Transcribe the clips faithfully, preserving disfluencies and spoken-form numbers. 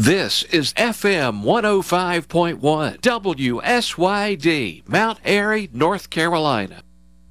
This is F M one oh five point one, W S Y D, Mount Airy, North Carolina.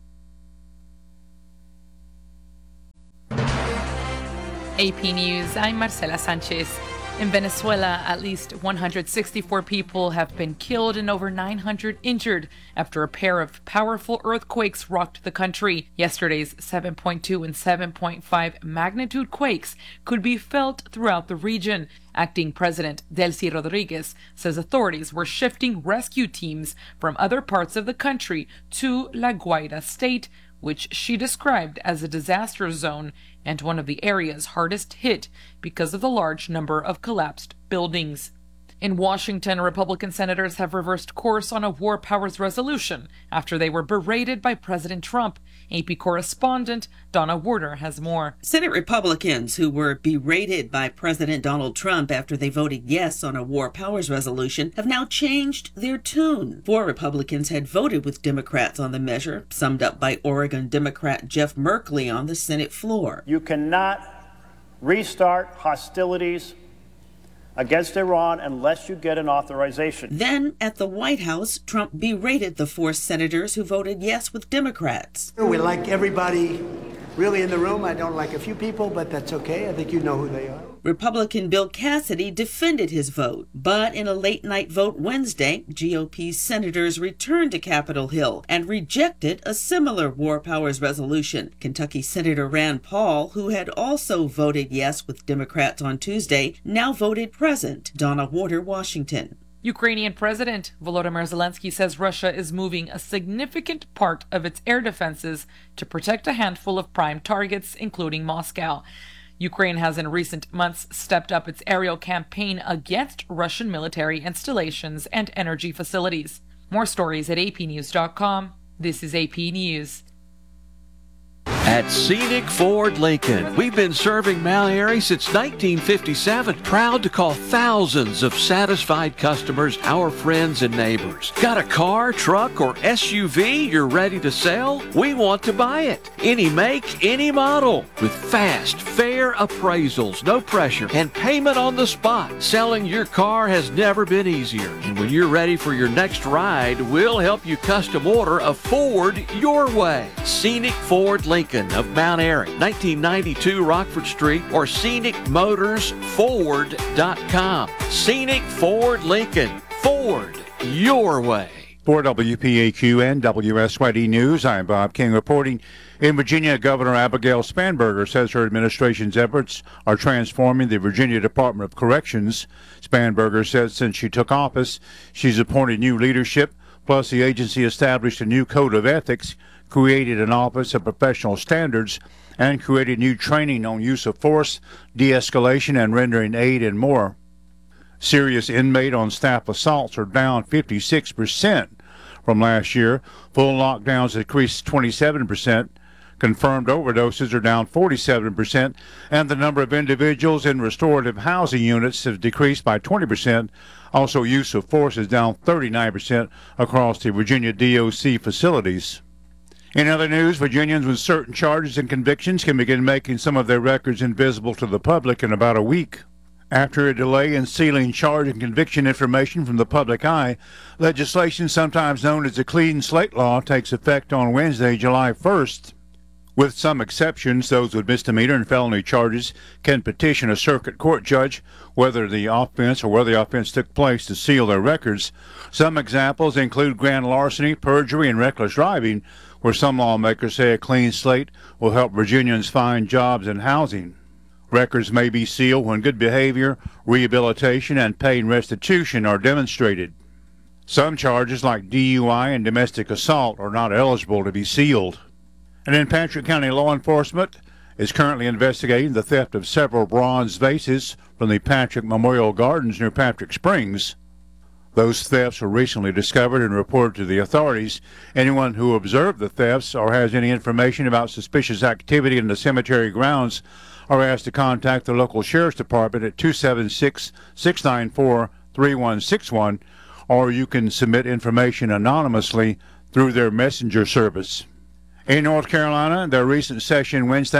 A P News, I'm Marcela Sanchez. In Venezuela, at least one hundred sixty-four people have been killed and over nine hundred injured after a pair of powerful earthquakes rocked the country. Yesterday's seven point two and seven point five magnitude quakes could be felt throughout the region. Acting President Delcy Rodriguez says authorities were shifting rescue teams from other parts of the country to La Guaira state, which she described as a disaster zone and one of the areas hardest hit because of the large number of collapsed buildings. In Washington, Republican senators have reversed course on a war powers resolution after they were berated by President Trump. A P correspondent Donna Warder has more. Senate Republicans who were berated by President Donald Trump after they voted yes on a war powers resolution have now changed their tune. Four Republicans had voted with Democrats on the measure, summed up by Oregon Democrat Jeff Merkley on the Senate floor. You cannot restart hostilities against Iran unless you get an authorization. Then, at the White House, Trump berated the four senators who voted yes with Democrats. We like everybody really in the room. I don't like a few people, but that's okay. I think you know who they are. Republican Bill Cassidy defended his vote, but in a late-night vote Wednesday, G O P senators returned to Capitol Hill and rejected a similar war powers resolution. Kentucky Senator Rand Paul, who had also voted yes with Democrats on Tuesday, now voted present. Donna Warder, Washington. Ukrainian President Volodymyr Zelensky says Russia is moving a significant part of its air defenses to protect a handful of prime targets, including Moscow. Ukraine has in recent months stepped up its aerial campaign against Russian military installations and energy facilities. More stories at A P news dot com. This is A P News. At Scenic Ford Lincoln, we've been serving Mount Airy since nineteen fifty-seven. Proud to call thousands of satisfied customers our friends and neighbors. Got a car, truck, or S U V you're ready to sell? We want to buy it. Any make, any model. With fast, fair appraisals, no pressure, and payment on the spot. Selling your car has never been easier. And when you're ready for your next ride, we'll help you custom order a Ford your way. Scenic Ford Lincoln of Mount Airy, nineteen ninety-two Rockford Street, or scenic motors ford dot com. Scenic Ford Lincoln. Ford your way. For W P A Q and W S Y D News, I'm Bob King reporting. In Virginia, Governor Abigail Spanberger says her administration's efforts are transforming the Virginia Department of Corrections. Spanberger says since she took office, she's appointed new leadership, plus the agency established a new code of ethics, created an Office of Professional Standards, and created new training on use of force, de-escalation, and rendering aid, and more. Serious inmate on staff assaults are down fifty-six percent from last year. Full lockdowns decreased twenty-seven percent. Confirmed overdoses are down forty-seven percent, and the number of individuals in restorative housing units has decreased by twenty percent. Also, use of force is down thirty-nine percent across the Virginia D O C facilities. In other news, Virginians with certain charges and convictions can begin making some of their records invisible to the public in about a week. After a delay in sealing charge and conviction information from the public eye, legislation sometimes known as the Clean Slate Law takes effect on Wednesday, July first. With some exceptions, those with misdemeanor and felony charges can petition a circuit court judge whether the offense or where the offense took place to seal their records. Some examples include grand larceny, perjury, and reckless driving, where some lawmakers say a clean slate will help Virginians find jobs and housing. Records may be sealed when good behavior, rehabilitation, and paying restitution are demonstrated. Some charges like D U I and domestic assault are not eligible to be sealed. And in Patrick County, law enforcement is currently investigating the theft of several bronze vases from the Patrick Memorial Gardens near Patrick Springs. Those thefts were recently discovered and reported to the authorities. Anyone who observed the thefts or has any information about suspicious activity in the cemetery grounds are asked to contact the local sheriff's department at two seven six, six nine four, three one six one, or you can submit information anonymously through their messenger service. In North Carolina, their recent session Wednesday,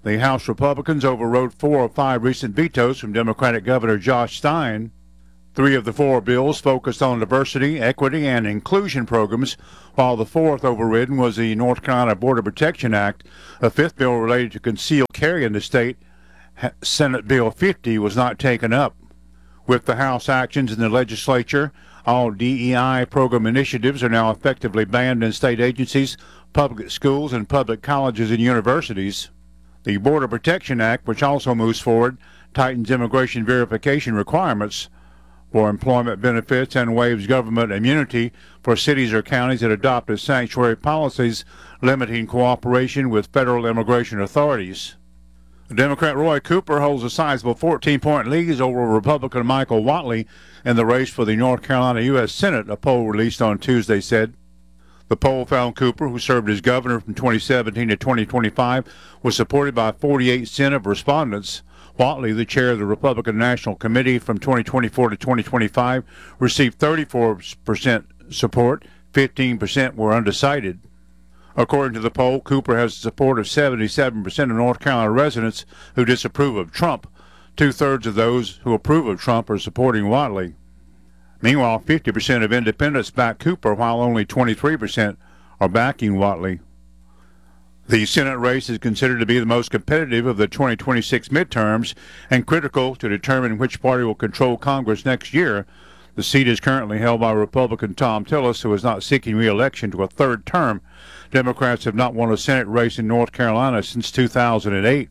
The House Republicans overrode four of five recent vetoes from Democratic Governor Josh Stein. Three of the four bills focused on diversity, equity, and inclusion programs, while the fourth overridden was the North Carolina Border Protection Act. A fifth bill related to concealed carry in the state, Senate Bill fifty, was not taken up. With the House actions in the legislature, all D E I program initiatives are now effectively banned in state agencies, public schools, and public colleges and universities. The Border Protection Act, which also moves forward, tightens immigration verification requirements for employment benefits and waives government immunity for cities or counties that adopt sanctuary policies limiting cooperation with federal immigration authorities. Democrat Roy Cooper holds a sizable fourteen-point lead over Republican Michael Whatley in the race for the North Carolina U S Senate, a poll released on Tuesday said. The poll found Cooper, who served as governor from twenty seventeen to twenty twenty-five, was supported by forty-eight percent of respondents. Whatley, the chair of the Republican National Committee from twenty twenty-four to twenty twenty-five, received thirty-four percent support, fifteen percent were undecided. According to the poll, Cooper has the support of seventy-seven percent of North Carolina residents who disapprove of Trump. Two-thirds of those who approve of Trump are supporting Whatley. Meanwhile, fifty percent of independents back Cooper, while only twenty-three percent are backing Whatley. The Senate race is considered to be the most competitive of the twenty twenty-six midterms and critical to determine which party will control Congress next year. The seat is currently held by Republican Thom Tillis, who is not seeking re-election to a third term. Democrats have not won a Senate race in North Carolina since two thousand eight.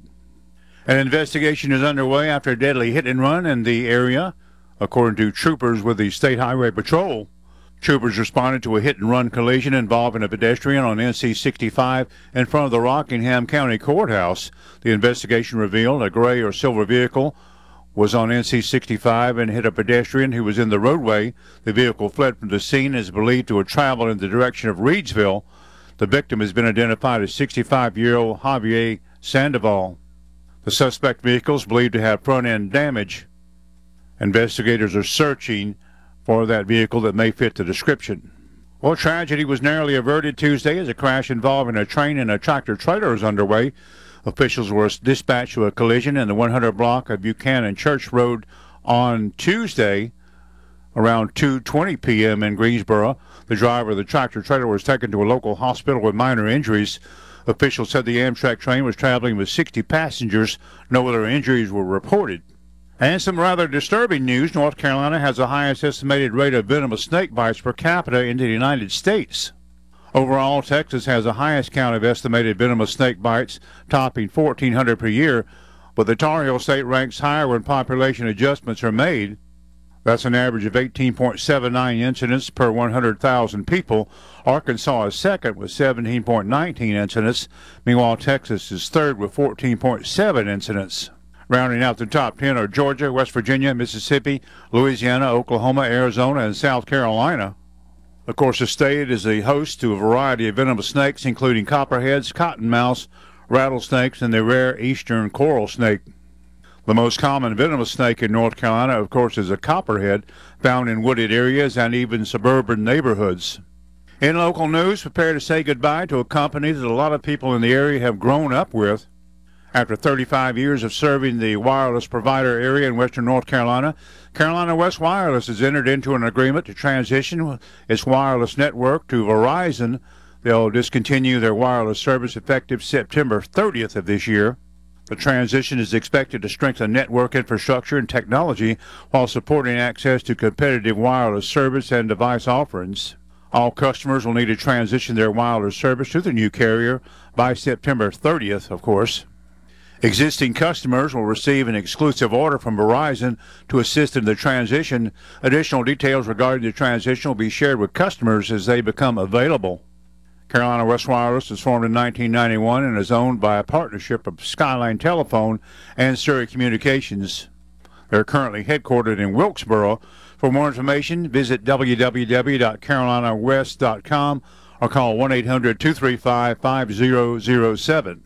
An investigation is underway after a deadly hit-and-run in the area, according to troopers with the State Highway Patrol. Troopers responded to a hit-and-run collision involving a pedestrian on N C sixty-five in front of the Rockingham County Courthouse. The investigation revealed a gray or silver vehicle was on N C sixty-five and hit a pedestrian who was in the roadway. The vehicle fled from the scene and is believed to have traveled in the direction of Reedsville. The victim has been identified as sixty-five-year-old Javier Sandoval. The suspect vehicle is believed to have front-end damage. Investigators are searching for that vehicle that may fit the description. Well, tragedy was narrowly averted Tuesday as a crash involving a train and a tractor-trailer is underway. Officials were dispatched to a collision in the one hundred block of Buchanan Church Road on Tuesday around two twenty p.m. in Greensboro. The driver of the tractor-trailer was taken to a local hospital with minor injuries. Officials said the Amtrak train was traveling with sixty passengers. No other injuries were reported. And some rather disturbing news. North Carolina has the highest estimated rate of venomous snake bites per capita in the United States. Overall, Texas has the highest count of estimated venomous snake bites, topping fourteen hundred per year, but the Tar Heel State ranks higher when population adjustments are made. That's an average of eighteen point seven nine incidents per one hundred thousand people. Arkansas is second with seventeen point one nine incidents. Meanwhile, Texas is third with fourteen point seven incidents. Rounding out the top ten are Georgia, West Virginia, Mississippi, Louisiana, Oklahoma, Arizona, and South Carolina. Of course, the state is the host to a variety of venomous snakes, including copperheads, cottonmouths, rattlesnakes, and the rare eastern coral snake. The most common venomous snake in North Carolina, of course, is a copperhead, found in wooded areas and even suburban neighborhoods. In local news, prepare to say goodbye to a company that a lot of people in the area have grown up with. After thirty-five years of serving the wireless provider area in western North Carolina, Carolina West Wireless has entered into an agreement to transition its wireless network to Verizon. They'll discontinue their wireless service effective September thirtieth of this year. The transition is expected to strengthen network infrastructure and technology while supporting access to competitive wireless service and device offerings. All customers will need to transition their wireless service to the new carrier by September thirtieth, of course. Existing customers will receive an exclusive order from Verizon to assist in the transition. Additional details regarding the transition will be shared with customers as they become available. Carolina West Wireless was formed in nineteen ninety-one and is owned by a partnership of Skyline Telephone and Surrey Communications. They're currently headquartered in Wilkesboro. For more information, visit w w w dot carolina west dot com or call one eight hundred two three five five zero zero seven.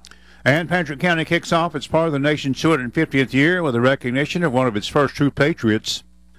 And Patrick County kicks off its part of the nation's two hundred fiftieth year with a recognition of one of its first true patriots.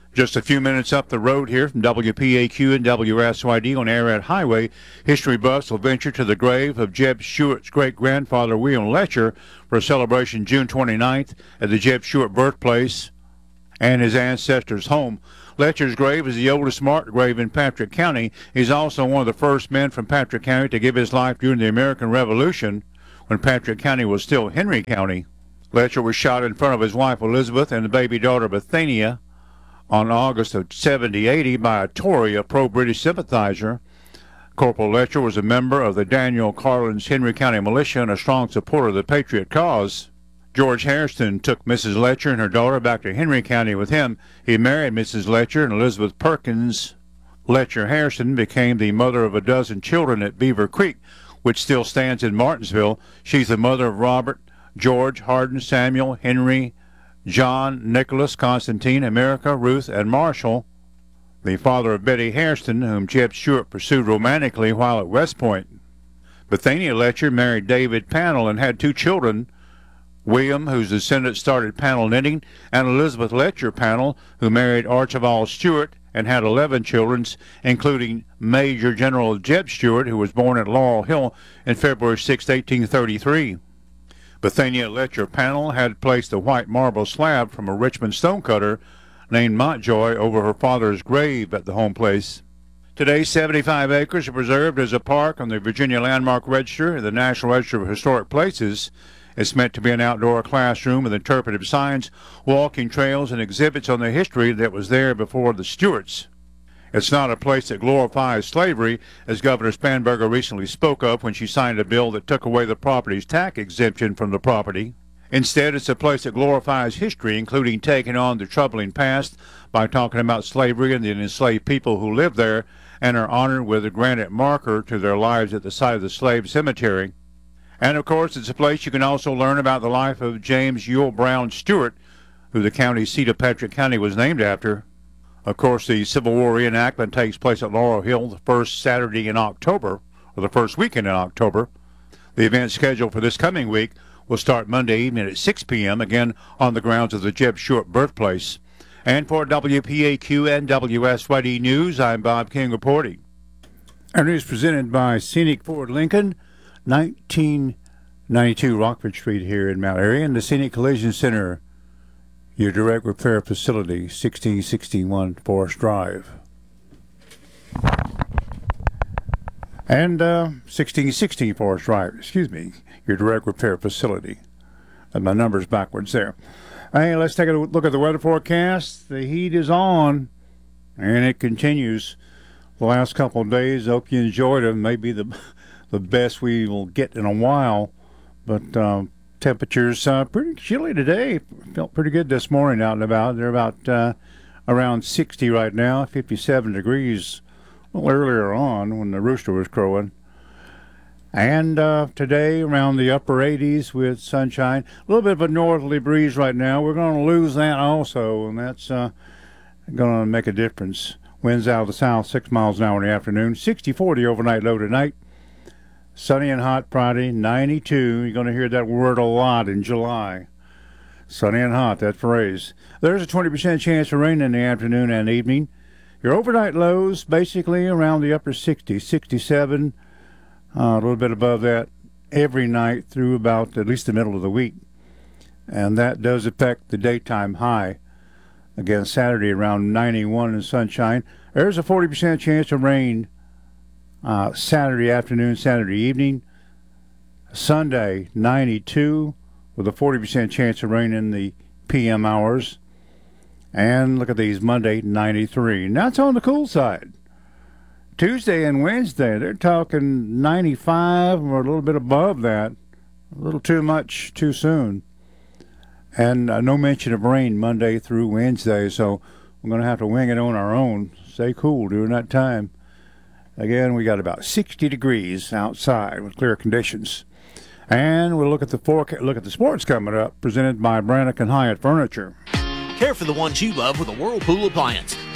Just a few minutes up the road here from W P A Q and W S Y D on Ararat Highway, history buffs will venture to the grave of Jeb Stuart's great-grandfather William Letcher for a celebration June twenty-ninth at the Jeb Stuart birthplace and his ancestors' home. Letcher's grave is the oldest marked grave in Patrick County. He's also one of the first men from Patrick County to give his life during the American Revolution when Patrick County was still Henry County. Letcher was shot in front of his wife Elizabeth and the baby daughter Bethania on August of seventy eighty by a Tory, a pro-British sympathizer. Corporal Letcher was a member of the Daniel Carlin's Henry County Militia and a strong supporter of the Patriot cause. George Hairston took Missus Letcher and her daughter back to Henry County with him. He married Missus Letcher, and Elizabeth Perkins Letcher Hairston became the mother of a dozen children at Beaver Creek, which still stands in Martinsville. She's the mother of Robert, George, Hardin, Samuel, Henry, John, Nicholas, Constantine, America, Ruth, and Marshall, the father of Betty Hairston, whom Jeb Stuart pursued romantically while at West Point. Bethania Letcher married David Pannell and had two children, William, whose descendants started Pannell Knitting, and Elizabeth Letcher Pannell, who married Archibald Stuart and had eleven children, including Major General Jeb Stuart, who was born at Laurel Hill on February sixth, eighteen thirty-three. Bethania Letcher Pannell had placed a white marble slab from a Richmond stonecutter named Montjoy over her father's grave at the home place. Today, seventy-five acres are preserved as a park on the Virginia Landmark Register and the National Register of Historic Places. It's meant to be an outdoor classroom with interpretive signs, walking trails, and exhibits on the history that was there before the Stuarts. It's not a place that glorifies slavery, as Governor Spanberger recently spoke of when she signed a bill that took away the property's tax exemption from the property. Instead, it's a place that glorifies history, including taking on the troubling past by talking about slavery and the enslaved people who lived there, and are honored with a granite marker to their lives at the site of the slave cemetery. And, of course, it's a place you can also learn about the life of James Ewell Brown Stuart, who the county seat of Patrick County was named after. Of course, the Civil War reenactment takes place at Laurel Hill the first Saturday in October, or the first weekend in October. The event scheduled for this coming week will start Monday evening at six p.m., again on the grounds of the Jeb Stuart birthplace. And for W P A Q and W S Y D News, I'm Bob King reporting. Our news presented by Scenic Ford Lincoln, nineteen ninety-two Rockford Street here in Mount Airy, and the Scenic Collision Center, your direct repair facility, sixteen sixty-one Forest Drive. And uh, sixteen sixteen Forest Drive, excuse me, your direct repair facility. And my number's backwards there. Hey, let's take a look at the weather forecast. The heat is on, and it continues the last couple of days. Hope you enjoyed them. Maybe the the best we will get in a while, but um, temperatures uh, pretty chilly today. Felt pretty good this morning out and about. They're about uh, around sixty right now, fifty-seven degrees a little earlier on when the rooster was crowing. And uh, today around the upper eighties with sunshine. A little bit of a northerly breeze right now. We're going to lose that also, and that's uh, going to make a difference. Winds out of the south, six miles an hour in the afternoon. sixty-four the overnight low tonight. Sunny and hot Friday, ninety-two. You're going to hear that word a lot in July. Sunny and hot, that phrase. There's a twenty percent chance of rain in the afternoon and evening. Your overnight lows basically around the upper sixties, sixty-seven, uh, a little bit above that every night through about at least the middle of the week. And that does affect the daytime high. Again, Saturday around ninety-one in sunshine. There's a forty percent chance of rain uh, Saturday afternoon, Saturday evening. Sunday, ninety-two, with a forty percent chance of rain in the P M hours. And look at these, Monday, ninety-three. Now it's on the cool side. Tuesday and Wednesday, they're talking ninety-five or a little bit above that. A little too much too soon. And uh, no mention of rain Monday through Wednesday, so we're going to have to wing it on our own. Stay cool during that time. Again, we got about sixty degrees outside with clear conditions. And we'll look at the forecast, look at the sports coming up, presented by Brannican Hyatt Furniture. Care for the ones you love with a Whirlpool appliance.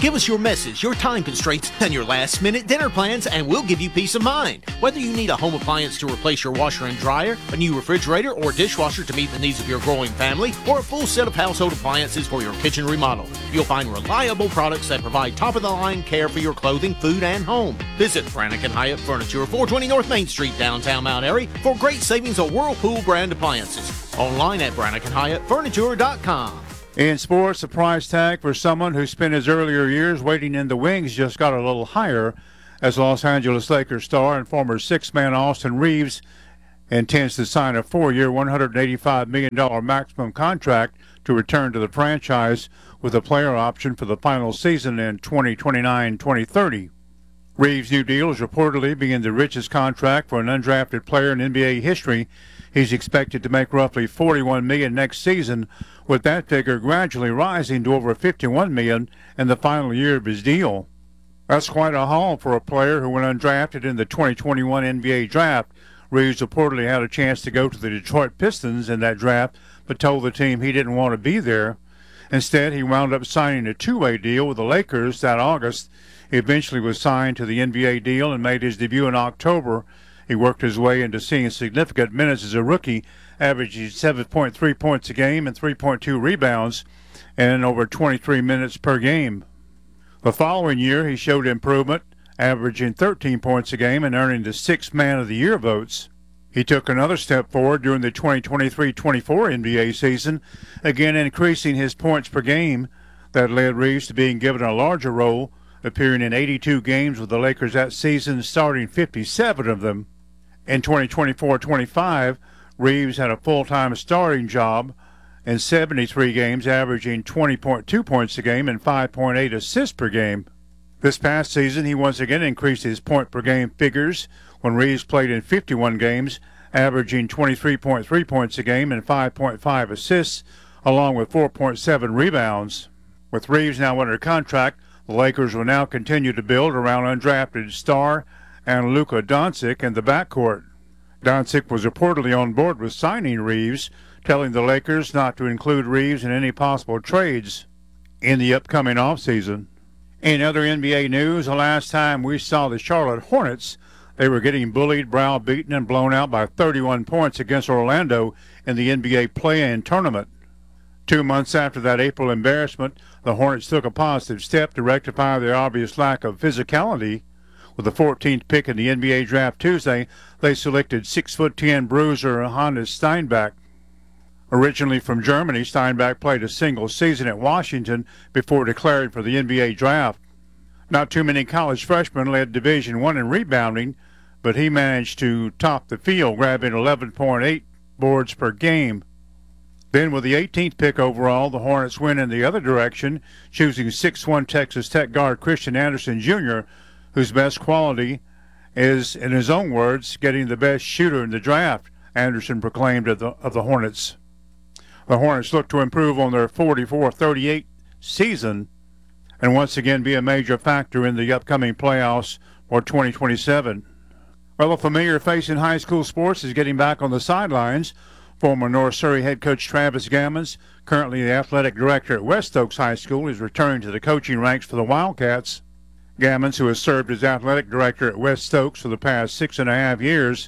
Give us your messes, your time constraints, and your last-minute dinner plans, and we'll give you peace of mind. Whether you need a home appliance to replace your washer and dryer, a new refrigerator or dishwasher to meet the needs of your growing family, or a full set of household appliances for your kitchen remodel, you'll find reliable products that provide top-of-the-line care for your clothing, food, and home. Visit Brannigan Hyatt Furniture, four twenty North Main Street, downtown Mount Airy, for great savings on Whirlpool brand appliances. Online at Brannigan Hyatt Furniture dot com. In sports, the price tag for someone who spent his earlier years waiting in the wings just got a little higher as Los Angeles Lakers star and former six-man Austin Reeves intends to sign a four-year, one hundred eighty-five million dollars maximum contract to return to the franchise with a player option for the final season in twenty twenty-nine twenty thirty. Reeves' new deal is reportedly being the richest contract for an undrafted player in N B A history. He's expected to make roughly forty-one million dollars next season, with that figure gradually rising to over fifty-one million dollars in the final year of his deal. That's quite a haul for a player who went undrafted in the twenty twenty-one N B A draft. Reeves reportedly had a chance to go to the Detroit Pistons in that draft, but told the team he didn't want to be there. Instead, he wound up signing a two-way deal with the Lakers that August. He eventually was signed to the N B A deal and made his debut in October. He worked his way into seeing significant minutes as a rookie, averaging seven point three points a game and three point two rebounds, and over twenty-three minutes per game. The following year, he showed improvement, averaging thirteen points a game and earning the sixth Man of the Year votes. He took another step forward during the twenty twenty-three twenty-four N B A season, again increasing his points per game. That led Reeves to being given a larger role, appearing in eighty-two games with the Lakers that season, starting fifty-seven of them. In twenty twenty-four twenty-five, Reeves had a full-time starting job in seventy-three games, averaging twenty point two points a game and five point eight assists per game. This past season, he once again increased his point-per-game figures when Reeves played in fifty-one games, averaging twenty-three point three points a game and five point five assists, along with four point seven rebounds. With Reeves now under contract, the Lakers will now continue to build around undrafted star and Luka Doncic in the backcourt. Doncic was reportedly on board with signing Reeves, telling the Lakers not to include Reeves in any possible trades in the upcoming offseason. In other N B A news, the last time we saw the Charlotte Hornets, they were getting bullied, browbeaten, and blown out by thirty-one points against Orlando in the N B A play-in tournament. Two months after that April embarrassment, the Hornets took a positive step to rectify their obvious lack of physicality. With the fourteenth pick in the N B A draft Tuesday, they selected six foot ten bruiser Hannes Steinbach. Originally from Germany, Steinbach played a single season at Washington before declaring for the N B A draft. Not too many college freshmen led Division One in rebounding, but he managed to top the field, grabbing eleven point eight boards per game. Then with the eighteenth pick overall, the Hornets went in the other direction, choosing six foot one Texas Tech guard Christian Anderson Junior, whose best quality is, in his own words, getting the best shooter in the draft, Anderson proclaimed of the, of the Hornets. The Hornets look to improve on their forty-four thirty-eight season and once again be a major factor in the upcoming playoffs for twenty twenty-seven. Well, a familiar face in high school sports is getting back on the sidelines. Former North Surrey head coach Travis Gammons, currently the athletic director at West Oaks High School, is returning to the coaching ranks for the Wildcats. Gammons, who has served as athletic director at West Oaks for the past six and a half years,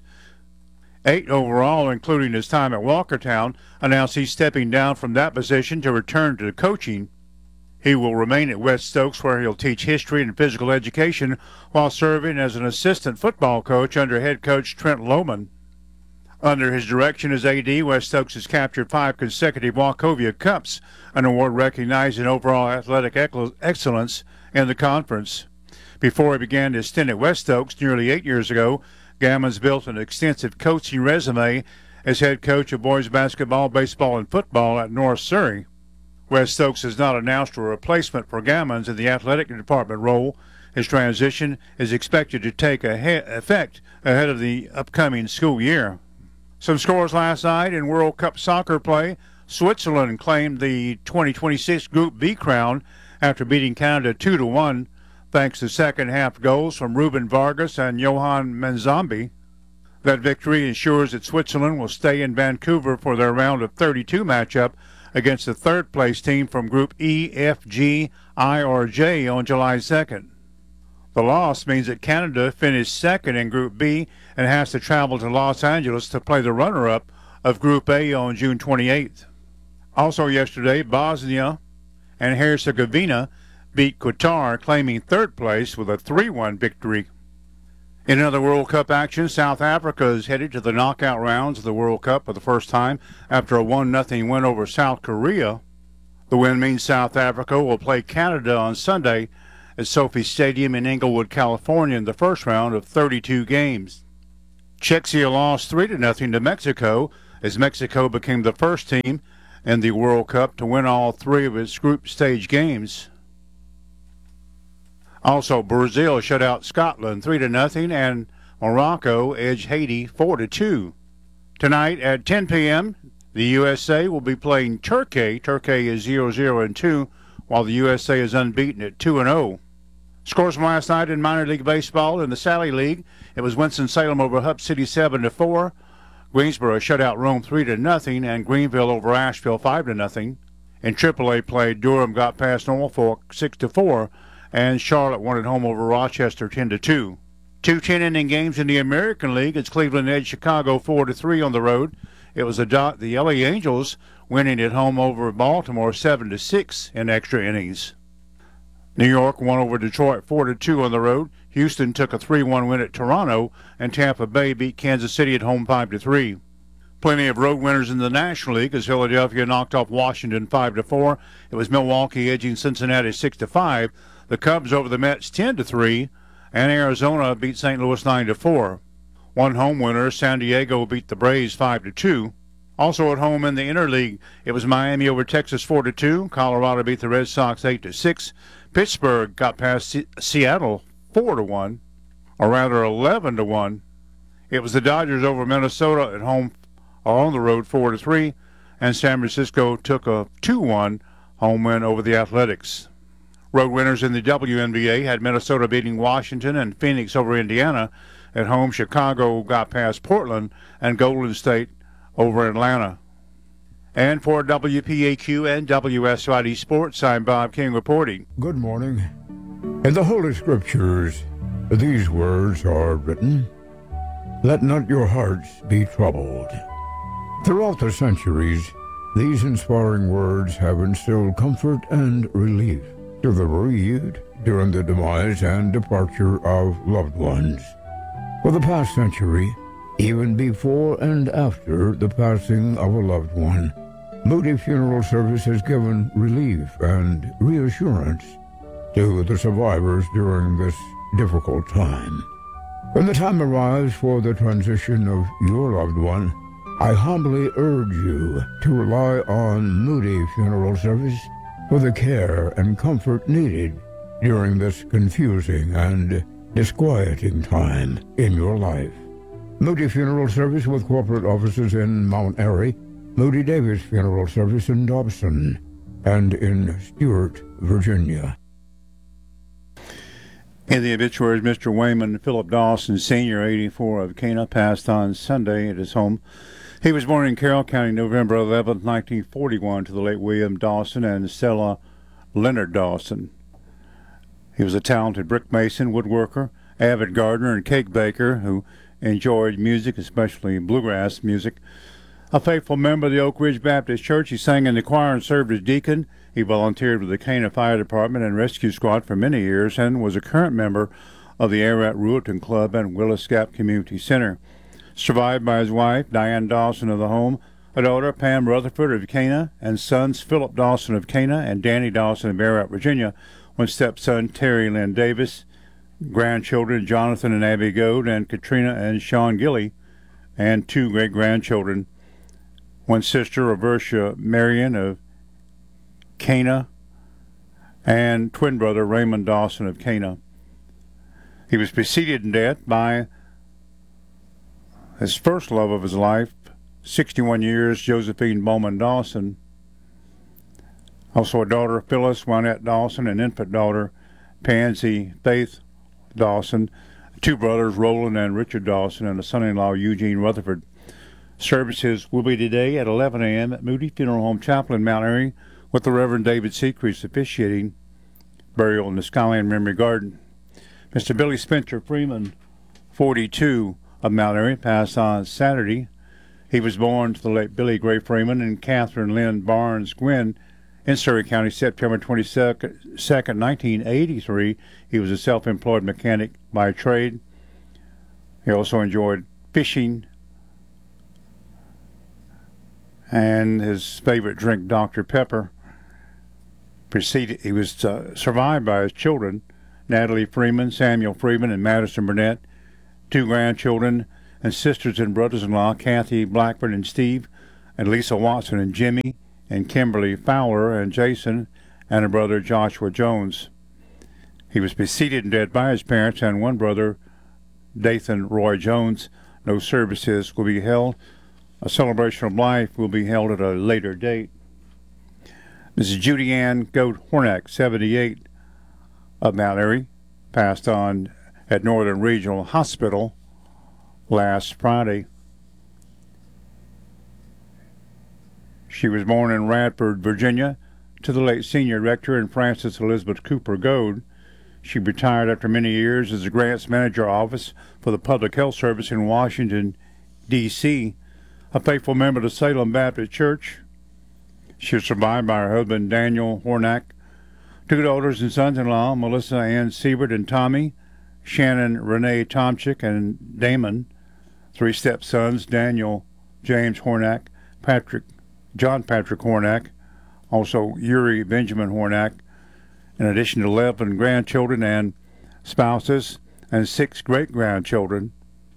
eight overall, including his time at Walkertown, announced he's stepping down from that position to return to coaching. He will remain at West Oaks, where he'll teach history and physical education while serving as an assistant football coach under head coach Trent Lohman. Under his direction as A D, West Oaks has captured five consecutive Wachovia Cups, an award recognizing overall athletic excellence in the conference. Before he began his stint at West Oaks nearly eight years ago, Gammons built an extensive coaching resume as head coach of boys basketball, baseball, and football at North Surrey. West Oaks has not announced a replacement for Gammons in the athletic department role. His transition is expected to take effect ahead of the upcoming school year. Some scores last night in World Cup soccer play. Switzerland claimed the twenty twenty-six Group B crown after beating Canada two to one, thanks to second-half goals from Ruben Vargas and Johan Manzambi. That victory ensures that Switzerland will stay in Vancouver for their round of thirty-two matchup against the third-place team from Group E, F, G, I, or J on July second. The loss means that Canada finished second in Group B and has to travel to Los Angeles to play the runner-up of Group A on June twenty-eighth. Also yesterday, Bosnia and Herzegovina beat Qatar, claiming third place with a three one victory. In other World Cup action, South Africa is headed to the knockout rounds of the World Cup for the first time after a one nothing win over South Korea. The win means South Africa will play Canada on Sunday at Sophie Stadium in Inglewood, California in the first round of thirty-two games. Czechia lost three to nothing to Mexico as Mexico became the first team in the World Cup to win all three of its group stage games. Also, Brazil shut out Scotland three to nothing, and Morocco edged Haiti four to two. Tonight at ten p.m., the U S A will be playing Turkey. Turkey is zero zero and two, while the U S A is unbeaten at two and oh. Scores from last night in minor league baseball in the Sally League. It was Winston-Salem over Hupp City seven to four. Greensboro shut out Rome three to nothing, and Greenville over Asheville five to nothing. In triple A play, Durham got past Norfolk six to four, and Charlotte won at home over Rochester ten to two. Two ten-inning games in the American League as Cleveland edged Chicago four to three on the road. It was the, Do- the L A Angels winning at home over Baltimore seven to six in extra innings. New York won over Detroit four to two on the road. Houston took a three one win at Toronto, and Tampa Bay beat Kansas City at home five to three. Plenty of road winners in the National League as Philadelphia knocked off Washington five to four. It was Milwaukee edging Cincinnati six to five. The Cubs over the Mets ten to three, and Arizona beat Saint Louis nine to four. One home winner, San Diego beat the Braves five to two. Also at home in the Interleague, it was Miami over Texas four to two. Colorado beat the Red Sox eight to six. Pittsburgh got past C- Seattle four to one, or rather eleven to one. It was the Dodgers over Minnesota at home or on the road four to three, and San Francisco took a two one home win over the Athletics. Road winners in the W N B A had Minnesota beating Washington and Phoenix over Indiana. At home, Chicago got past Portland and Golden State over Atlanta. And for W P A Q and W S Y D Sports, I'm Bob King reporting. Good morning. In the Holy Scriptures, these words are written, "Let not your hearts be troubled." Throughout the centuries, these inspiring words have instilled comfort and relief to the bereaved during the demise and departure of loved ones. For the past century, even before and after the passing of a loved one, Moody Funeral Service has given relief and reassurance to the survivors during this difficult time. When the time arrives for the transition of your loved one, I humbly urge you to rely on Moody Funeral Service for the care and comfort needed during this confusing and disquieting time in your life. Moody Funeral Service with corporate offices in Mount Airy, Moody Davis Funeral Service in Dobson, and in Stewart, Virginia. In the obituaries, Mister Wayman Philip Dawson, Senior, eighty-four, of Cana, passed on Sunday at his home. He was born in Carroll County, November eleventh, nineteen forty-one, to the late William Dawson and Stella Leonard Dawson. He was a talented brick mason, woodworker, avid gardener, and cake baker who enjoyed music, especially bluegrass music. A faithful member of the Oak Ridge Baptist Church, he sang in the choir and served as deacon. He volunteered with the Cana Fire Department and Rescue Squad for many years and was a current member of the Ararat Ruetan Club and Willis Gap Community Center. Survived by his wife, Diane Dawson of the home, a daughter, Pam Rutherford of Cana, and sons, Philip Dawson of Cana and Danny Dawson of Ararat, Virginia, one stepson, Terry Lynn Davis, grandchildren, Jonathan and Abby Goad, and Katrina and Sean Gilly, and two great-grandchildren, one sister, Reversia Marion of Cana, and twin brother, Raymond Dawson of Cana. He was preceded in death by his first love of his life, sixty-one years, Josephine Bowman Dawson. Also a daughter, Phyllis Wynette Dawson, and infant daughter, Pansy Faith Dawson, two brothers, Roland and Richard Dawson, and a son-in-law, Eugene Rutherford. Services will be today at eleven a.m. at Moody Funeral Home Chapel in Mount Airy, with the Reverend David Secreest officiating. Burial in the Skyland Memory Garden. Mister Billy Spencer Freeman, forty-two, of Mount Airy, passed on Saturday. He was born to the late Billy Gray Freeman and Catherine Lynn Barnes Gwynn in Surrey County, September twenty-second, nineteen eighty-three. He was a self-employed mechanic by trade. He also enjoyed fishing and his favorite drink, Doctor Pepper. Preceded, he was uh, survived by his children, Natalie Freeman, Samuel Freeman, and Madison Burnett, two grandchildren and sisters and brothers-in-law, Kathy Blackburn and Steve, and Lisa Watson and Jimmy, and Kimberly Fowler and Jason, and a brother, Joshua Jones. He was preceded and dead by his parents and one brother, Dathan Roy Jones. No services will be held. A celebration of life will be held at a later date. Missus Judy Ann Goat Hornack, seventy-eight, of Mount Airy, passed on at Northern Regional Hospital last Friday. She was born in Radford, Virginia, to the late senior rector and Frances Elizabeth Cooper Goad. She retired after many years as a grants manager office for the Public Health Service in Washington, D C, a faithful member of the Salem Baptist Church. She was survived by her husband, Daniel Hornack, two daughters and sons-in-law, Melissa Ann Siebert and Tommy, Shannon Renee Tomczyk and Damon, three stepsons, Daniel James Hornack, Patrick John Patrick Hornack, also Yuri Benjamin Hornack, in addition to eleven grandchildren and spouses, and six great-grandchildren,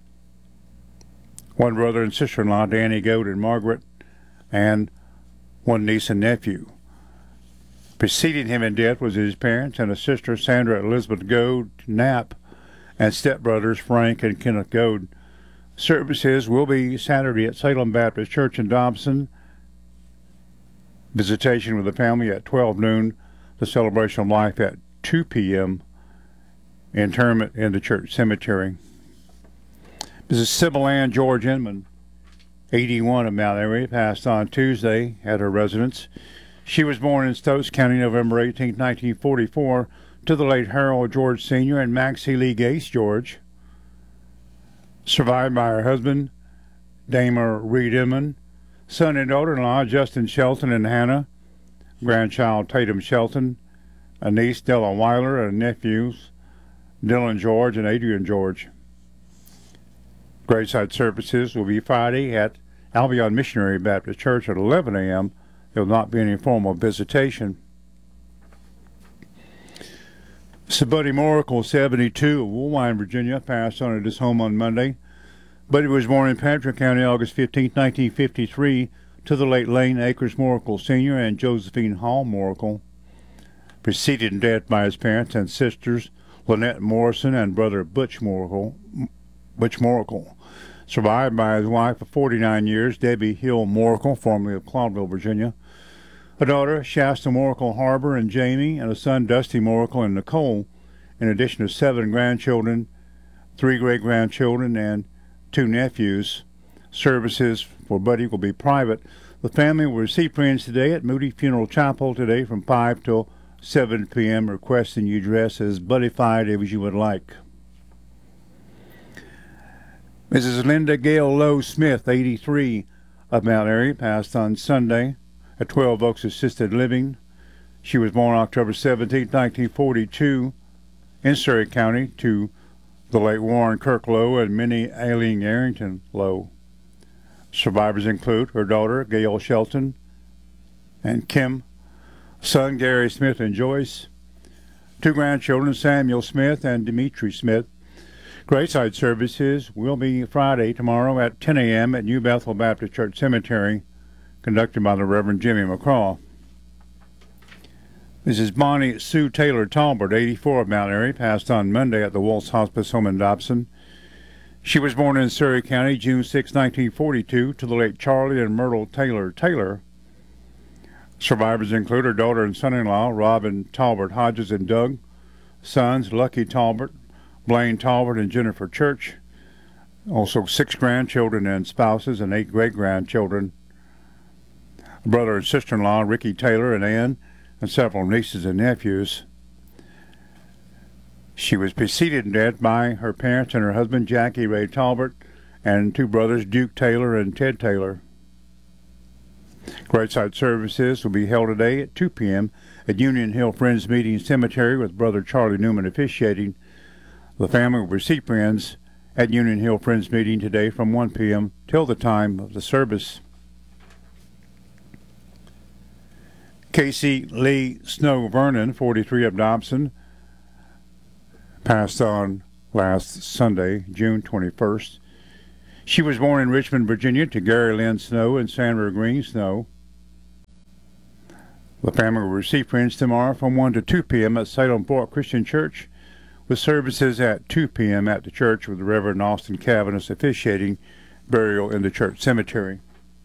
one brother and sister-in-law, Danny Goad and Margaret, and one niece and nephew. Preceding him in death was his parents and a sister, Sandra Elizabeth Goad Knapp, and stepbrothers Frank and Kenneth Goad. Services will be Saturday at Salem Baptist Church in Dobson. Visitation with the family at twelve noon. The celebration of life at two p.m. Interment in the church cemetery. Missus Sybil Ann George Inman, eighty-one, of Mount Airy, passed on Tuesday at her residence. She was born in Stokes County, November eighteenth, nineteen forty-four, to the late Harold George Senior and Maxie Lee Gase George. Survived by her husband, Damer Reed Inman, son and daughter-in-law, Justin Shelton and Hannah, grandchild Tatum Shelton, a niece, Della Weiler, and nephews, Dylan George and Adrian George. Graveside services will be Friday at Albion Missionary Baptist Church at eleven a.m. There will not be any formal visitation. Mister Buddy Moracle, seventy-two, of Woolwine, Virginia, passed on at his home on Monday. Buddy was born in Patrick County, August fifteenth, nineteen fifty-three, to the late Lane Akers Moracle Senior and Josephine Hall Moracle. Preceded in death by his parents and sisters, Lynette Morrison and brother Butch Moracle. Butch Moracle. Survived by his wife of forty-nine years, Debbie Hill Moracle, formerly of Claudville, Virginia, a daughter, Shasta Moracle Harbor and Jamie, and a son, Dusty Moracle and Nicole, in addition to seven grandchildren, three great-grandchildren, and two nephews. Services for Buddy will be private. The family will receive friends today at Moody Funeral Chapel today from five till seven p.m. requesting you dress as Buddified as you would like. Missus Linda Gail Lowe Smith, eighty-three, of Mount Airy, passed on Sunday at twelve Oaks Assisted Living. She was born October seventeenth, nineteen forty-two, in Surrey County, to the late Warren Kirk Lowe and Minnie Aileen Arrington Lowe. Survivors include her daughter, Gail Shelton, and Kim, son, Gary Smith and Joyce, two grandchildren, Samuel Smith and Dimitri Smith. Graveside services will be Friday, tomorrow at ten a.m. at New Bethel Baptist Church Cemetery, conducted by the Reverend Jimmy McCraw. Missus Bonnie Sue Taylor Talbert, eighty-four, of Mount Airy, passed on Monday at the Waltz Hospice Home in Dobson. She was born in Surrey County, June sixth, nineteen forty-two, to the late Charlie and Myrtle Taylor Taylor. Survivors include her daughter and son-in-law, Robin Talbert Hodges and Doug, sons, Lucky Talbert, Blaine Talbert, and Jennifer Church, Also, six grandchildren and spouses and eight great-grandchildren. Brother and sister-in-law, Ricky Taylor and Ann, and several nieces and nephews. She was preceded in death by her parents and her husband, Jackie Ray Talbert, and two brothers, Duke Taylor and Ted Taylor. Graveside services will be held today at two p.m. at Union Hill Friends Meeting Cemetery with Brother Charlie Newman officiating. The family will receive friends at Union Hill Friends Meeting today from one p.m. till the time of the service. Casey Lee Snow Vernon, forty-three, of Dobson, passed on last Sunday, June twenty-first. She was born in Richmond, Virginia, to Gary Lynn Snow and Sandra Green Snow. The family will receive friends tomorrow from one to two p.m. at Salem Fort Christian Church, with services at two p.m. at the church with the Reverend Austin Cavanis officiating, burial in the church cemetery.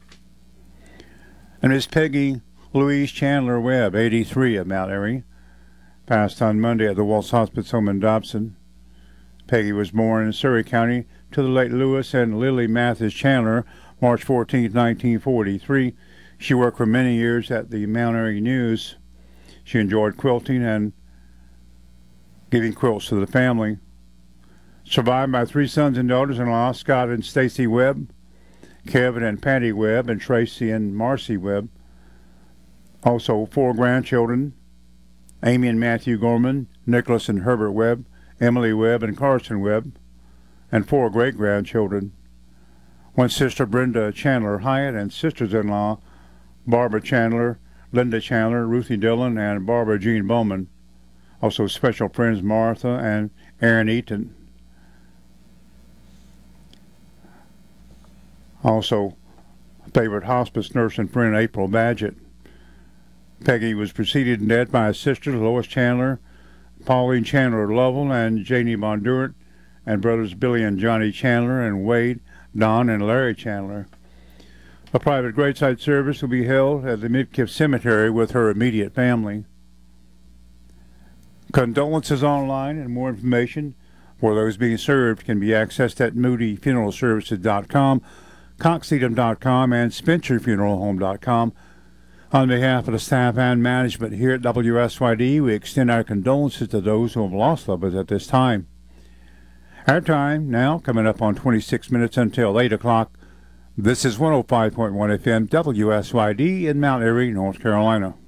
And Miss Peggy Louise Chandler Webb, eighty-three, of Mount Airy, passed on Monday at the Waltz Hospice Home in Dobson. Peggy was born in Surrey County to the late Lewis and Lily Mathis Chandler, March fourteenth, nineteen forty-three. She worked for many years at the Mount Airy News. She enjoyed quilting and giving quilts to the family. Survived by three sons and daughters-in-law, Scott and Stacy Webb, Kevin and Patty Webb, and Tracy and Marcy Webb. Also, four grandchildren, Amy and Matthew Gorman, Nicholas and Herbert Webb, Emily Webb and Carson Webb, and four great-grandchildren. One sister, Brenda Chandler Hyatt, and sisters-in-law, Barbara Chandler, Linda Chandler, Ruthie Dillon, and Barbara Jean Bowman. Also, special friends Martha and Aaron Eaton. Also, favorite hospice nurse and friend April Badgett. Peggy was preceded in death by his sisters, Lois Chandler, Pauline Chandler Lovell, and Janie Bondurant, and brothers Billy and Johnny Chandler, and Wade, Don, and Larry Chandler. A private graveside service will be held at the Midkiff Cemetery with her immediate family. Condolences online and more information for those being served can be accessed at moody funeral services dot com, cox edom dot com, and spencer funeral home dot com. On behalf of the staff and management here at W S Y D, we extend our condolences to those who have lost loved ones at this time. Our time now coming up on twenty-six minutes until eight o'clock. This is one oh five point one F M W S Y D in Mount Airy, North Carolina.